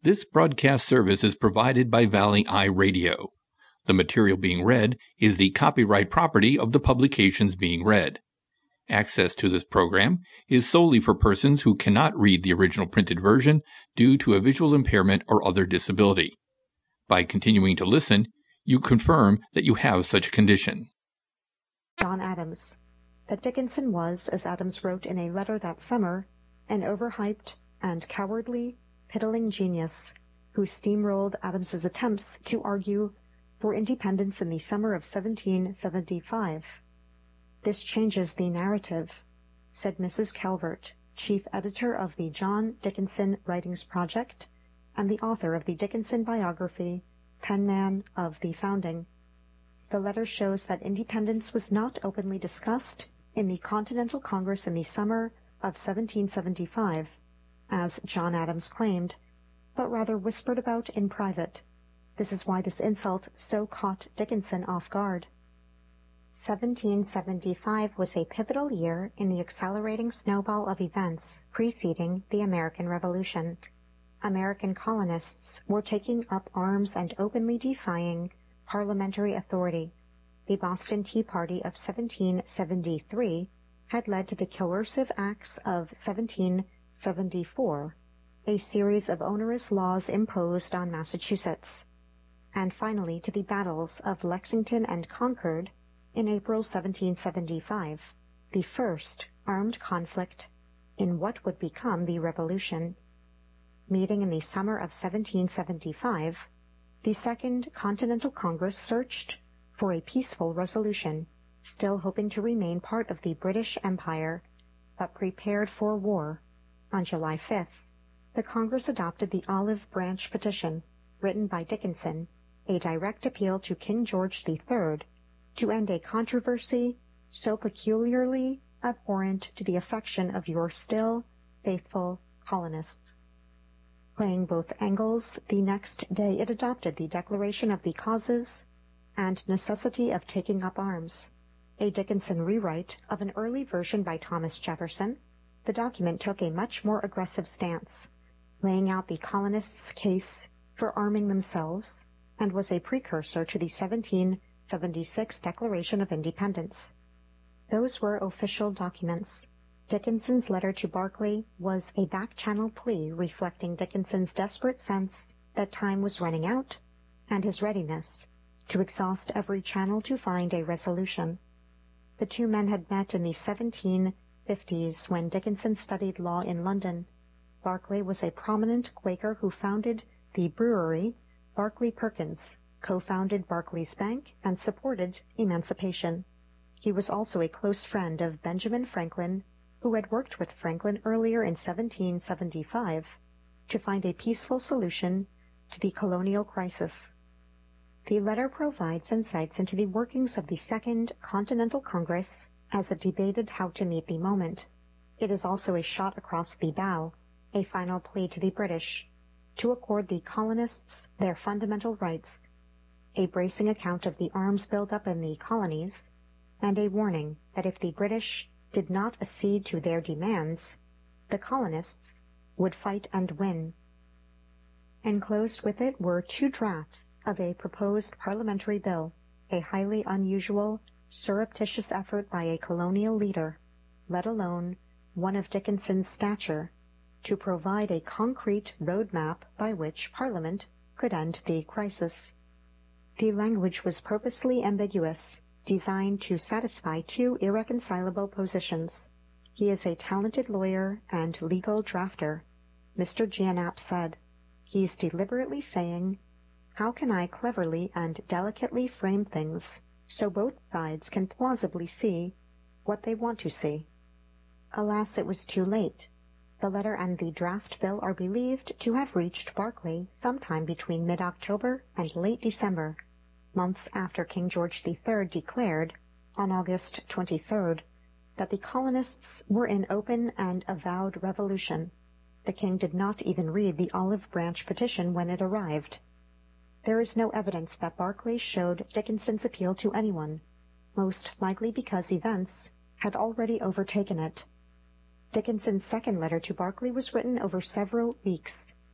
This broadcast service is provided by Valley Eye Radio. The material being read is the copyright property of the publications being read. Access to this program is solely for persons who cannot read the original printed version due to a visual impairment or other disability. By continuing to listen, you confirm that you have such a condition. John Adams. That Dickinson was, as Adams wrote in a letter that summer, an overhyped and cowardly, piddling genius who steamrolled Adams's attempts to argue for independence in the summer of 1775. This changes the narrative, said Mrs. Calvert, chief editor of the John Dickinson Writings Project and the author of the Dickinson biography, Penman of the Founding. The letter shows that independence was not openly discussed in the Continental Congress in the summer of 1775, as John Adams claimed, but rather whispered about in private. This is why this insult so caught Dickinson off guard. 1775 was a pivotal year in the accelerating snowball of events preceding the American Revolution. American colonists were taking up arms and openly defying parliamentary authority. The Boston Tea Party of 1773 had led to the coercive acts of 1774, a series of onerous laws imposed on Massachusetts, and finally to the battles of Lexington and Concord in April 1775, the first armed conflict in what would become the Revolution. Meeting in the summer of 1775, the Second Continental Congress searched for a peaceful resolution, still hoping to remain part of the British Empire, but prepared for war. On July 5th, the Congress adopted the Olive Branch Petition, written by Dickinson, a direct appeal to King George III to end a controversy so peculiarly abhorrent to the affection of your still faithful colonists. Playing both angles, the next day it adopted the Declaration of the Causes and Necessity of Taking Up Arms. A Dickinson rewrite of an early version by Thomas Jefferson, the document took a much more aggressive stance, laying out the colonists' case for arming themselves, and was a precursor to the 1776 Declaration of Independence. Those were official documents. Dickinson's letter to Berkeley was a back-channel plea reflecting Dickinson's desperate sense that time was running out and his readiness to exhaust every channel to find a resolution. The two men had met in the 1750s when Dickinson studied law in London. Berkeley was a prominent Quaker who founded the brewery Barclay Perkins, co-founded Barclays Bank, and supported emancipation. He was also a close friend of Benjamin Franklin, who had worked with Franklin earlier in 1775 to find a peaceful solution to the colonial crisis. The letter provides insights into the workings of the Second Continental Congress as it debated how to meet the moment. It is also a shot across the bow, a final plea to the British to accord the colonists their fundamental rights, a bracing account of the arms buildup in the colonies, and a warning that if the British did not accede to their demands, the colonists would fight and win. Enclosed with it were two drafts of a proposed parliamentary bill, a highly unusual, surreptitious effort by a colonial leader, let alone one of Dickinson's stature, to provide a concrete road map by which Parliament could end the crisis. The language was purposely ambiguous, designed to satisfy two irreconcilable positions. He is a talented lawyer and legal drafter, Mr. Giannap said. He's deliberately saying, how can I cleverly and delicately frame things so both sides can plausibly see what they want to see? Alas, it was too late. The letter and the draft bill are believed to have reached Berkeley sometime between mid-October and late December, months after King George III declared, on August 23rd, that the colonists were in open and avowed revolution. The king did not even read the Olive Branch Petition when it arrived. There is no evidence that Berkeley showed Dickinson's appeal to anyone, most likely because events had already overtaken it. Dickinson's second letter to Berkeley was written over several weeks,